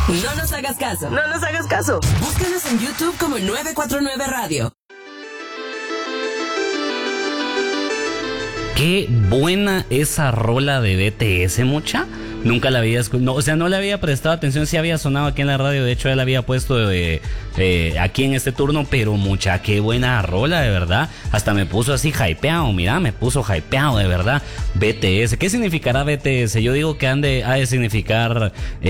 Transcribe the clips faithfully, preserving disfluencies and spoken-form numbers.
No nos hagas caso. No nos hagas caso. Búscanos en YouTube como nueve cuatro nueve Radio. Qué buena esa rola de B T S, mucha. Nunca la había escuchado, no, o sea, no le había prestado atención, sí había sonado aquí en la radio, de hecho él había puesto eh, eh, aquí en este turno, pero mucha, qué buena rola, de verdad. Hasta me puso así hypeado, mira, me puso hypeado, de verdad. B T S, ¿qué significará B T S? Yo digo que han de, ha de significar,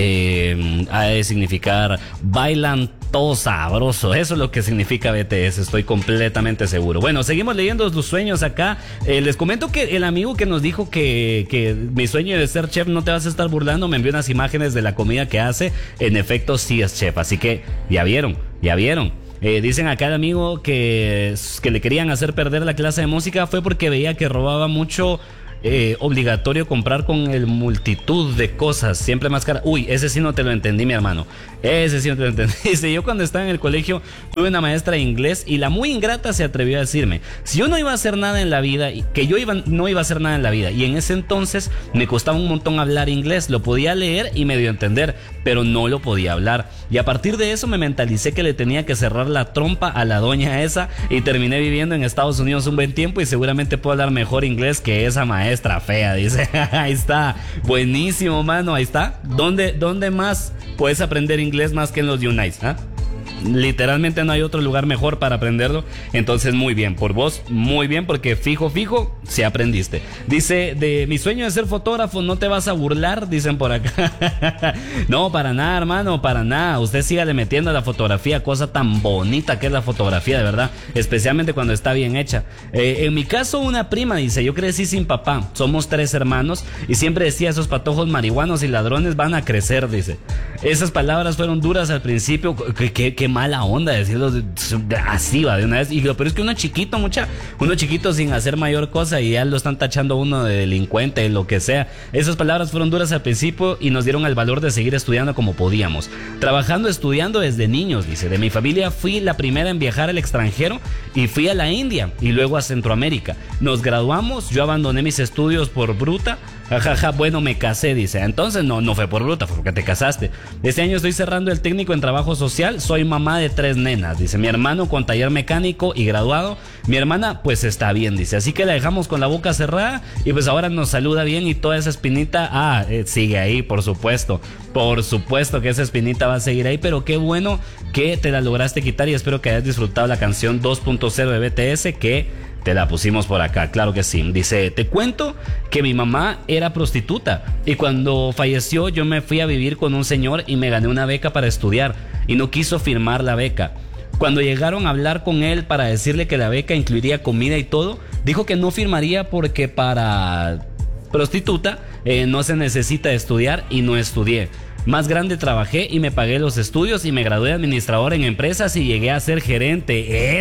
eh, ha de significar bailan todo sabroso, eso es lo que significa B T S, estoy completamente seguro. Bueno, seguimos leyendo tus sueños acá. Eh, les comento que el amigo que nos dijo que, que mi sueño de ser chef, no te vas a estar burlando, me envió unas imágenes de la comida que hace. En efecto, sí es chef, así que ya vieron, ya vieron. Eh, dicen acá el amigo que, que le querían hacer perder la clase de música fue porque veía que robaba mucho. Eh, obligatorio comprar con el multitud de cosas, siempre más cara. Uy, ese sí no te lo entendí, mi hermano. Ese sí no te lo entendí. Dice, yo cuando estaba en el colegio tuve una maestra de inglés y la muy ingrata se atrevió a decirme, si yo no iba a hacer nada en la vida, que yo iba, no iba a hacer nada en la vida, y en ese entonces me costaba un montón hablar inglés, lo podía leer y medio entender, pero no lo podía hablar, y a partir de eso me mentalicé que le tenía que cerrar la trompa a la doña esa, y terminé viviendo en Estados Unidos un buen tiempo y seguramente puedo hablar mejor inglés que esa maestra fea, dice. Ahí está, buenísimo, mano, ahí está. ¿Dónde, dónde más puedes aprender inglés más que en los United? ¿eh? Literalmente no hay otro lugar mejor para aprenderlo. Entonces muy bien, por vos muy bien, porque fijo, fijo, si aprendiste. Dice, de mi sueño de ser fotógrafo, no te vas a burlar, dicen por acá. No, para nada, hermano, para nada. Usted sígale metiendo a la fotografía, cosa tan bonita que es la fotografía, de verdad, especialmente cuando está bien hecha. eh, En mi caso, una prima dice, yo crecí sin papá, somos tres hermanos y siempre decía, esos patojos marihuanos y ladrones van a crecer, dice. Esas palabras fueron duras al principio. Que, que, que mala onda decirlo así, va, de una vez. Y lo peor es que uno chiquito, mucha, uno chiquito sin hacer mayor cosa y ya lo están tachando uno de delincuente, de lo que sea. Esas palabras fueron duras al principio y nos dieron el valor de seguir estudiando como podíamos. Trabajando, estudiando desde niños, dice. De mi familia fui la primera en viajar al extranjero y fui a la India y luego a Centroamérica. Nos graduamos, yo abandoné mis estudios por bruta. Jajaja, bueno, me casé, dice. Entonces no, no fue por bruta, fue porque te casaste. Este año estoy cerrando el técnico en trabajo social. Soy mamá de tres nenas, dice. Mi hermano con taller mecánico y graduado. Mi hermana pues está bien, dice. Así que la dejamos con la boca cerrada y pues ahora nos saluda bien y toda esa espinita, ah, eh, sigue ahí, por supuesto. Por supuesto que esa espinita va a seguir ahí, pero qué bueno que te la lograste quitar y espero que hayas disfrutado la canción dos punto cero de B T S que te la pusimos por acá, claro que sí. Dice, te cuento que mi mamá era prostituta y cuando falleció yo me fui a vivir con un señor y me gané una beca para estudiar y no quiso firmar la beca. Cuando llegaron a hablar con él para decirle que la beca incluiría comida y todo, dijo que no firmaría porque para prostituta eh, no se necesita estudiar y no estudié. Más grande trabajé y me pagué los estudios y me gradué de administrador en empresas y llegué a ser gerente.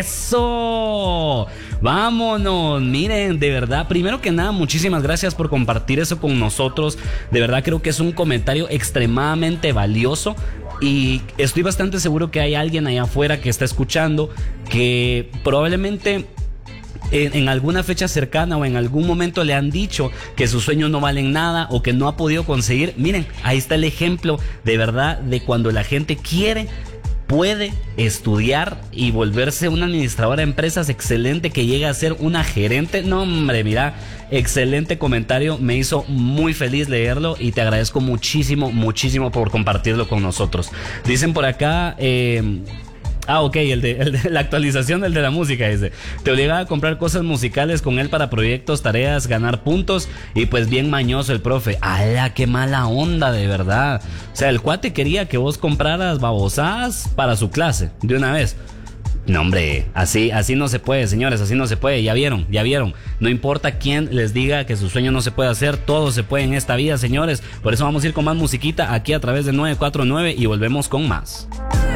¡Eso! ¡Vámonos! Miren, de verdad, primero que nada, muchísimas gracias por compartir eso con nosotros. De verdad creo que es un comentario extremadamente valioso y estoy bastante seguro que hay alguien allá afuera que está escuchando que probablemente En, en alguna fecha cercana o en algún momento le han dicho que sus sueños no valen nada o que no ha podido conseguir. Miren, ahí está el ejemplo de verdad de cuando la gente quiere, puede estudiar y volverse una administradora de empresas excelente que llega a ser una gerente. No, hombre, mira, excelente comentario, me hizo muy feliz leerlo y te agradezco muchísimo, muchísimo por compartirlo con nosotros. Dicen por acá, eh... Ah, ok, el de, el de la actualización del de la música, dice. Te obligaba a comprar cosas musicales con él para proyectos, tareas, ganar puntos. Y pues bien mañoso el profe. ¡Hala, qué mala onda, de verdad! O sea, el cuate quería que vos compraras babosadas para su clase, de una vez. No, hombre, así, así no se puede, señores, así no se puede. Ya vieron, ya vieron. No importa quién les diga que su sueño no se puede hacer, todo se puede en esta vida, señores. Por eso vamos a ir con más musiquita aquí a través de nueve cuatro nueve y volvemos con más.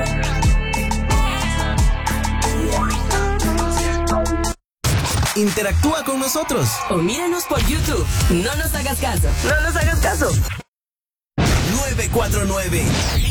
Interactúa con nosotros o míranos por YouTube. No nos hagas caso. No nos hagas caso. nueve cuatro nueve